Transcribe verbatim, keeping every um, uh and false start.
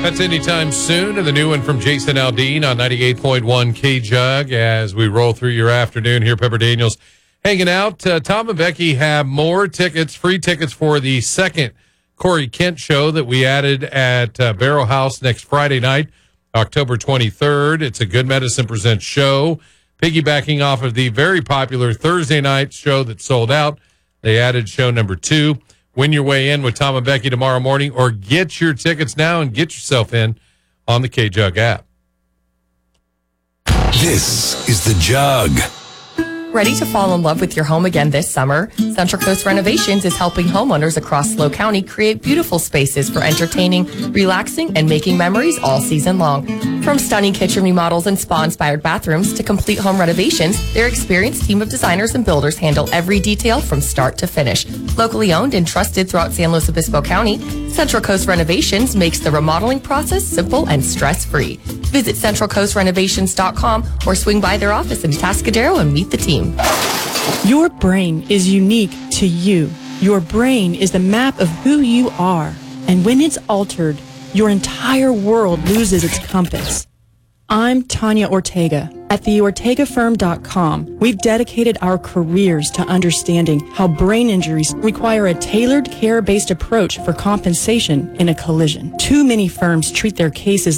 That's anytime soon. And the new one from Jason Aldean on ninety-eight point one K-Jug as we roll through your afternoon here. Pepper Daniels hanging out. Uh, Tom and Becky have more tickets, free tickets for the second Corey Kent show that we added at uh, Barrow House next Friday night, October twenty-third. It's a Good Medicine Presents show, piggybacking off of the very popular Thursday night show that sold out. They added show number two. Win your way in with Tom and Becky tomorrow morning, or get your tickets now and get yourself in on the K-Jug app. This is The Jug. Ready to fall in love with your home again this summer? Central Coast Renovations is helping homeowners across SLO County create beautiful spaces for entertaining, relaxing, and making memories all season long. From stunning kitchen remodels and spa-inspired bathrooms to complete home renovations, their experienced team of designers and builders handle every detail from start to finish. Locally owned and trusted throughout San Luis Obispo County, Central Coast Renovations makes the remodeling process simple and stress-free. Visit central coast renovations dot com or swing by their office in Tascadero and meet the team. Your brain is unique to you. Your brain is the map of who you are. And when it's altered, your entire world loses its compass. I'm Tanya Ortega. At the ortega firm dot com, we've dedicated our careers to understanding how brain injuries require a tailored care-based approach for compensation in a collision. Too many firms treat their cases